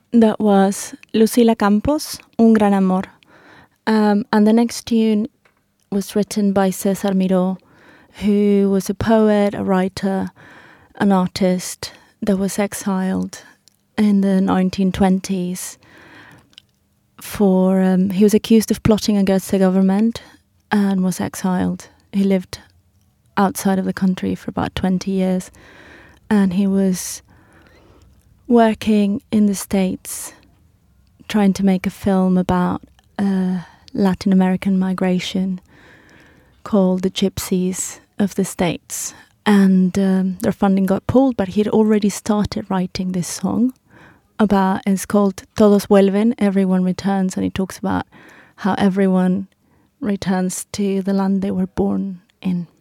That was Lucila Campos, Un Gran Amor. And the next tune was written by César Miró, who was a poet, a writer, an artist that was exiled in the 1920s for he was accused of plotting against the government and was exiled. He lived outside of the country for about 20 years, and he was working in the States trying to make a film about Latin American migration called The Gypsies of the States. And their funding got pulled, but he'd already started writing this song about, it's called Todos Vuelven, Everyone Returns, and he talks about how everyone returns to the land they were born in.